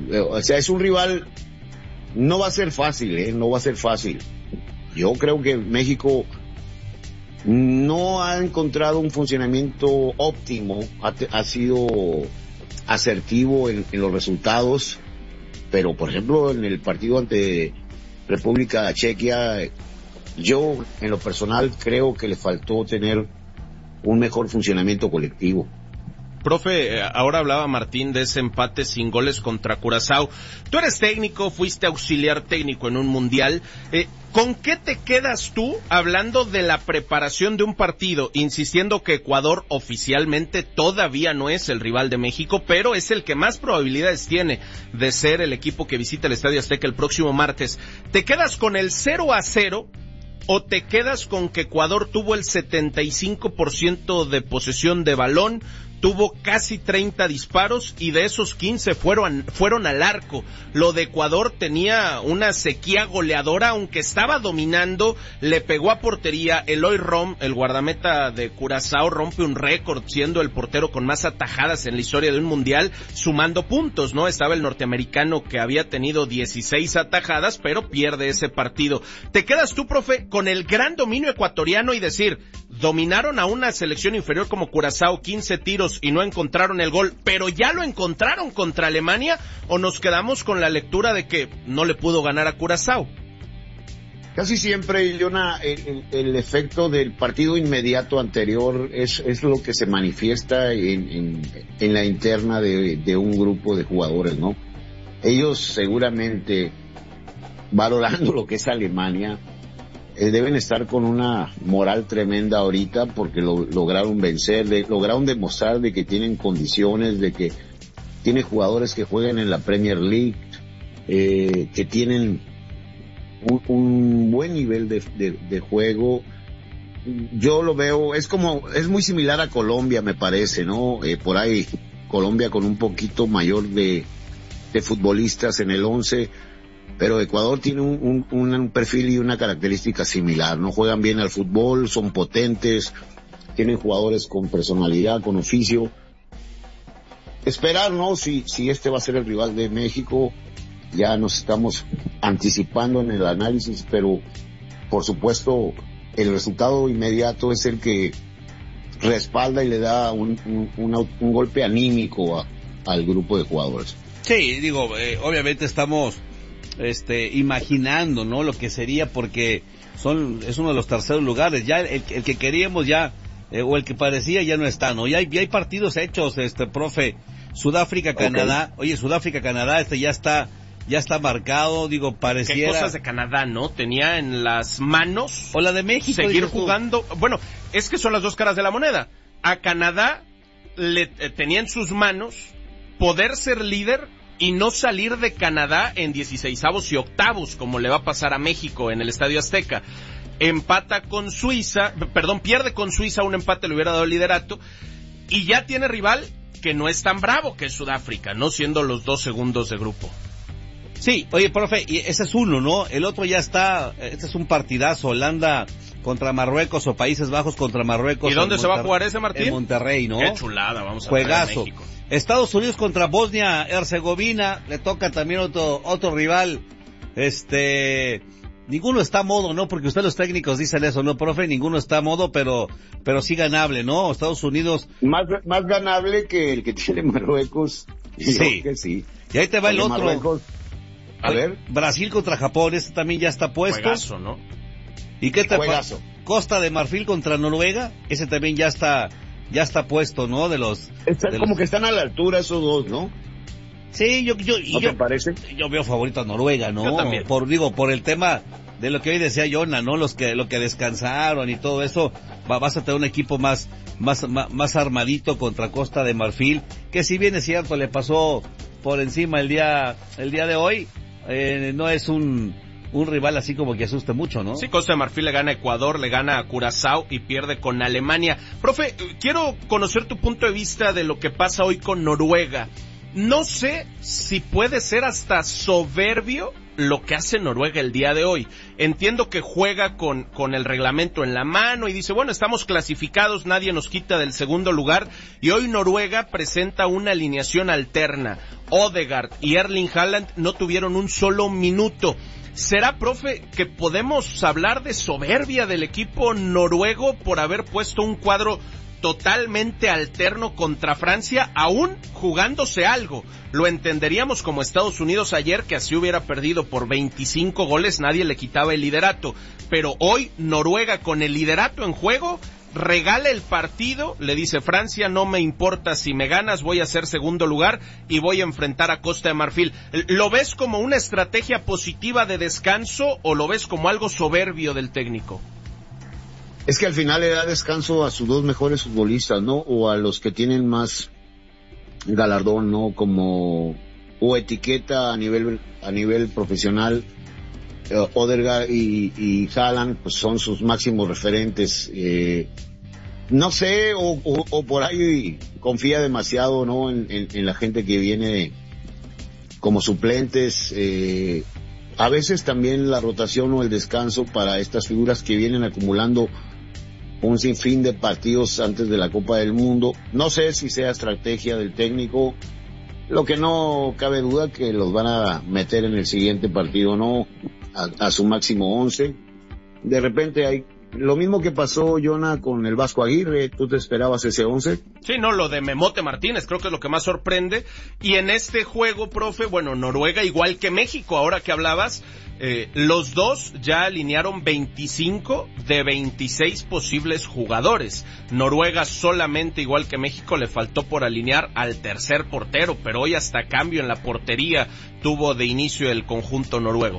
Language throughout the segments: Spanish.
O sea, es un rival, no va a ser fácil, no va a ser fácil. Yo creo que México no ha encontrado un funcionamiento óptimo, ha sido asertivo en los resultados, pero por ejemplo en el partido ante República Chequia, yo en lo personal creo que le faltó tener un mejor funcionamiento colectivo. Profe, ahora hablaba Martín de ese empate sin goles contra Curazao. Tú eres técnico, fuiste auxiliar técnico en un mundial. ¿Con qué te quedas tú hablando de la preparación de un partido? Insistiendo que Ecuador oficialmente todavía no es el rival de México, pero es el que más probabilidades tiene de ser el equipo que visita el Estadio Azteca el próximo martes. ¿Te quedas con el 0-0? ¿O te quedas con que Ecuador tuvo el 75% de posesión de balón, tuvo casi 30 disparos y de esos 15 fueron al arco? Lo de Ecuador tenía una sequía goleadora, aunque estaba dominando, le pegó a portería. Eloy Rom, el guardameta de Curazao, rompe un récord siendo el portero con más atajadas en la historia de un mundial, sumando puntos, ¿no? Estaba el norteamericano que había tenido 16 atajadas, pero pierde ese partido. ¿Te quedas tú, profe, con el gran dominio ecuatoriano y decir, dominaron a una selección inferior como Curazao, 15 tiros y no encontraron el gol, pero ya lo encontraron contra Alemania? ¿O nos quedamos con la lectura de que no le pudo ganar a Curazao? Casi siempre, Jonah, el efecto del partido inmediato anterior es lo que se manifiesta en la interna de un grupo de jugadores, ¿no? Ellos seguramente, valorando lo que es Alemania, deben estar con una moral tremenda ahorita porque lograron vencer, lograron demostrar de que tienen condiciones, de que tiene jugadores que juegan en la Premier League, que tienen un buen nivel de juego. Yo lo veo, es muy similar a Colombia, me parece, ¿no? Por ahí Colombia con un poquito mayor de futbolistas en el 11, pero Ecuador tiene un perfil y una característica similar, ¿no? Juegan bien al fútbol, son potentes, tienen jugadores con personalidad, con oficio. Esperar, ¿no? Si este va a ser el rival de México, ya nos estamos anticipando en el análisis, pero por supuesto el resultado inmediato es el que respalda y le da un golpe anímico al grupo de jugadores. Sí, digo, obviamente estamos imaginando, ¿no? Lo que sería, porque es uno de los terceros lugares, ya el que queríamos ya, o el que parecía ya no está, ¿no? Ya hay partidos hechos, profe. Sudáfrica-Canadá, okay. Oye, Sudáfrica-Canadá, ya está marcado, digo, pareciera. Qué cosas de Canadá, ¿no? Tenía en las manos. O la de México. Seguir jugando. Bueno, es que son las dos caras de la moneda. A Canadá tenía en sus manos poder ser líder y no salir de Canadá en 16avos y octavos, como le va a pasar a México en el Estadio Azteca. Pierde con Suiza, un empate le hubiera dado el liderato, y ya tiene rival que no es tan bravo, que es Sudáfrica, no siendo los dos segundos de grupo. Sí, oye, profe, y ese es uno, ¿no? El otro ya está, este es un partidazo, Holanda contra Marruecos o Países Bajos contra Marruecos. ¿Y dónde se va a jugar ese, Martín? En Monterrey, ¿no? Qué chulada, vamos a juegazo. ver a México. Estados Unidos contra Bosnia-Herzegovina, le toca también otro rival. Ninguno está a modo, ¿no? Porque ustedes los técnicos dicen eso, ¿no, profe? Ninguno está a modo, pero sí ganable, ¿no? Estados Unidos. Más ganable que el que tiene Marruecos. Sí. Que sí. Y ahí te va el otro. Marruecos, a ver. Brasil contra Japón, también ya está puesto. Juegazo, ¿no? ¿Y qué te Juegazo. Costa de Marfil contra Noruega, ese también ya está puesto, ¿no? Que están a la altura esos dos, ¿no? Sí, ¿No te parece? Yo veo favorito a Noruega, ¿no? Yo también. Por el tema de lo que hoy decía Jonah, ¿no? Lo que descansaron y todo eso, vas a tener un equipo más armadito contra Costa de Marfil, que si bien es cierto, le pasó por encima el día de hoy, no es un rival así como que asuste mucho, ¿no? Sí, Costa de Marfil le gana a Ecuador, le gana a Curazao y pierde con Alemania. Profe, quiero conocer tu punto de vista de lo que pasa hoy con Noruega. No sé si puede ser hasta soberbio lo que hace Noruega el día de hoy. Entiendo que juega con el reglamento en la mano y dice, bueno, estamos clasificados, nadie nos quita del segundo lugar, y hoy Noruega presenta una alineación alterna. Odegaard y Erling Haaland no tuvieron un solo minuto. ¿Será, profe, que podemos hablar de soberbia del equipo noruego por haber puesto un cuadro totalmente alterno contra Francia, aún jugándose algo? Lo entenderíamos como Estados Unidos ayer, que así hubiera perdido por 25 goles, nadie le quitaba el liderato. Pero hoy Noruega, con el liderato en juego, regala el partido, le dice Francia, no me importa si me ganas, voy a ser segundo lugar y voy a enfrentar a Costa de Marfil. ¿Lo ves como una estrategia positiva de descanso o lo ves como algo soberbio del técnico? Es que al final le da descanso a sus dos mejores futbolistas, ¿no? O a los que tienen más galardón, ¿no? Como, o etiqueta a nivel profesional. Odegaard y Haaland, pues son sus máximos referentes. No sé, o por ahí confía demasiado, ¿no? En la gente que viene como suplentes. A veces también la rotación o el descanso para estas figuras que vienen acumulando un sinfín de partidos antes de la Copa del Mundo. No sé si sea estrategia del técnico. Lo que no cabe duda que los van a meter en el siguiente partido, ¿no? A su máximo 11. De repente hay lo mismo que pasó, Jonah, con el Vasco Aguirre. ¿Tú te esperabas ese 11? Sí, no, lo de Memote Martínez creo que es lo que más sorprende. Y en este juego, profe, bueno, Noruega igual que México, ahora que hablabas, los dos ya alinearon 25 de 26 posibles jugadores. Noruega solamente, igual que México, le faltó por alinear al tercer portero, pero hoy hasta cambio en la portería tuvo de inicio el conjunto noruego.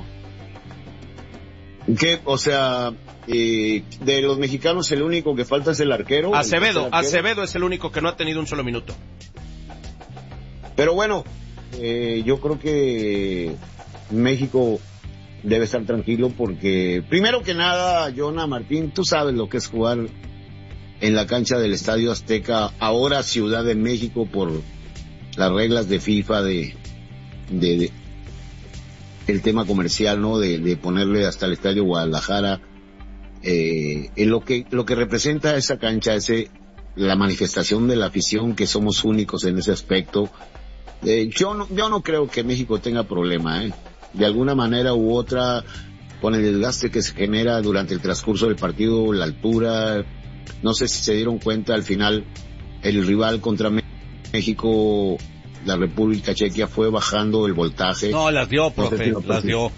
¿Qué? O sea, de los mexicanos el único que falta es el arquero. Acevedo es el único que no ha tenido un solo minuto. Pero bueno, yo creo que México debe estar tranquilo porque, primero que nada, Jonah, Martín, tú sabes lo que es jugar en la cancha del Estadio Azteca, ahora Ciudad de México, por las reglas de FIFA de el tema comercial, ¿no? De ponerle hasta el Estadio Guadalajara, en lo que representa esa cancha, la manifestación de la afición, que somos únicos en ese aspecto. Yo no creo que México tenga problema, de alguna manera u otra, con el desgaste que se genera durante el transcurso del partido, la altura. No sé si se dieron cuenta, al final el rival contra México, la República Checa, fue bajando el voltaje. No, las dio, profe, las dio.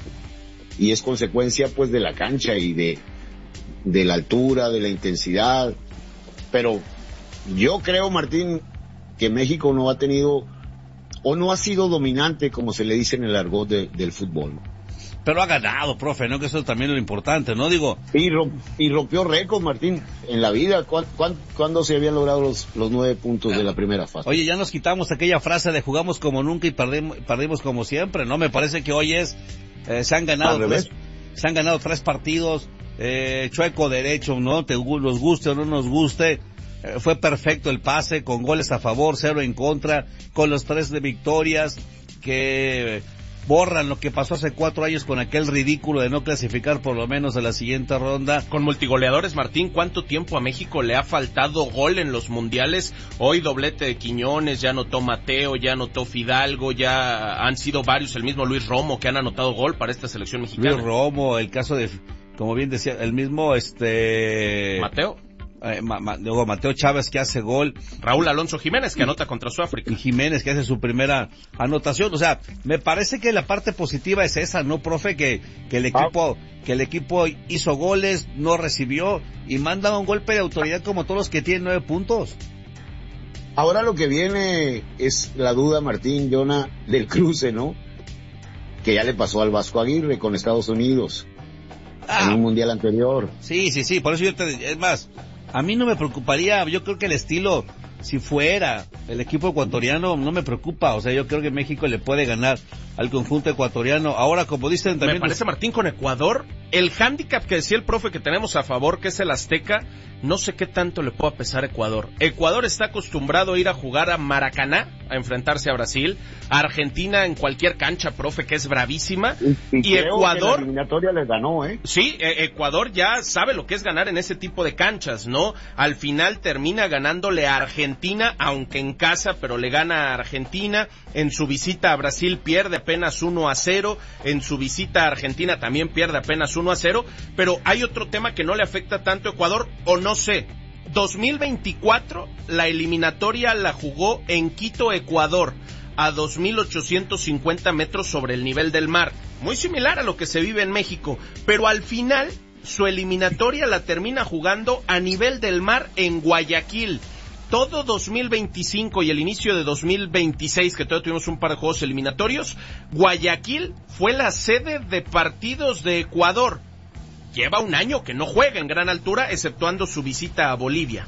Y es consecuencia, pues, de la cancha y de la altura, de la intensidad. Pero yo creo, Martín, que México no ha tenido, o no ha sido dominante, como se le dice en el argot del fútbol. Pero ha ganado, profe, ¿no? Que eso es también lo importante, ¿no? Digo. Y rompió récord, Martín, en la vida. ¿Cuándo se habían logrado los 9 puntos de la primera fase? Oye, ya nos quitamos aquella frase de jugamos como nunca y perdimos como siempre, ¿no? Me parece que hoy se han ganado 3 partidos, chueco derecho, ¿no? Nos guste o no nos guste. Fue perfecto el pase, con goles a favor, 0 en contra, con los 3 de victorias, que borran lo que pasó hace 4 años con aquel ridículo de no clasificar por lo menos a la siguiente ronda. Con multigoleadores, Martín, ¿cuánto tiempo a México le ha faltado gol en los mundiales? Hoy doblete de Quiñones, ya anotó Mateo, ya anotó Fidalgo, ya han sido varios, el mismo Luis Romo, que han anotado gol para esta selección mexicana. Luis Romo, el caso de, como bien decía, el mismo Mateo. Mateo Chávez, que hace gol. Raúl Alonso Jiménez, que anota contra Sudáfrica. Y Jiménez, que hace su primera anotación. O sea, me parece que la parte positiva es esa, ¿no, profe? Que el equipo hizo goles, no recibió y manda un golpe de autoridad como todos los que tienen 9 puntos. Ahora lo que viene es la duda, Martín, Jonah, del cruce, ¿no? Que ya le pasó al Vasco Aguirre con Estados Unidos en un mundial anterior. Sí, por eso es más, a mí no me preocuparía. Yo creo que el estilo, si fuera el equipo ecuatoriano, no me preocupa. O sea, yo creo que México le puede ganar al conjunto ecuatoriano. Ahora, como dicen también... Me parece, Martín, con Ecuador el hándicap que decía el profe que tenemos a favor, que es el Azteca, no sé qué tanto le pueda pesar a Ecuador. Ecuador está acostumbrado a ir a jugar a Maracaná, a enfrentarse a Brasil, a Argentina en cualquier cancha, profe, que es bravísima, y Ecuador... la eliminatoria les ganó, ¿eh? Sí, Ecuador ya sabe lo que es ganar en ese tipo de canchas, ¿no? Al final termina ganándole a Argentina, aunque en casa, pero le gana a Argentina. En su visita a Brasil pierde apenas 1-0, en su visita a Argentina también pierde apenas 1-0, pero hay otro tema que no le afecta tanto a Ecuador, o no sé. 2024, la eliminatoria la jugó en Quito, Ecuador, a 2.850 metros sobre el nivel del mar. Muy similar a lo que se vive en México, pero al final su eliminatoria la termina jugando a nivel del mar en Guayaquil. Todo 2025 y el inicio de 2026, que todavía tuvimos un par de juegos eliminatorios, Guayaquil fue la sede de partidos de Ecuador. Lleva un año que no juega en gran altura, exceptuando su visita a Bolivia.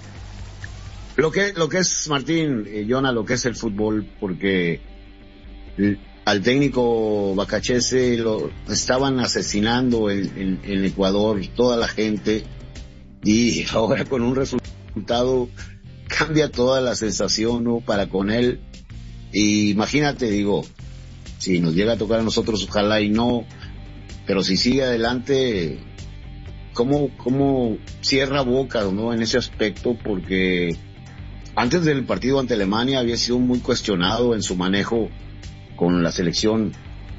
Lo que es, Martín, Jonah, lo que es el fútbol, porque al técnico Bacachese lo estaban asesinando en Ecuador, toda la gente, y ahora con un resultado cambia toda la sensación, ¿no? Para con él. Y imagínate, digo, si nos llega a tocar a nosotros, ojalá y no, pero si sigue adelante, ¿cómo cierra boca, ¿no? En ese aspecto, porque antes del partido ante Alemania había sido muy cuestionado en su manejo con la selección,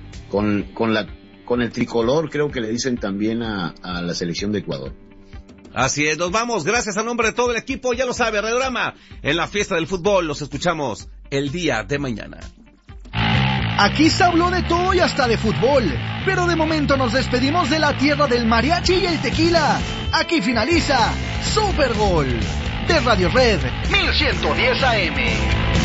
con el tricolor, creo que le dicen también a la selección de Ecuador. Así es, nos vamos, gracias a nombre de todo el equipo, ya lo sabe, Radiorama, en la fiesta del fútbol, los escuchamos el día de mañana. Aquí se habló de todo y hasta de fútbol, pero de momento nos despedimos de la tierra del mariachi y el tequila. Aquí finaliza Super Gol de Radio Red 1110 AM.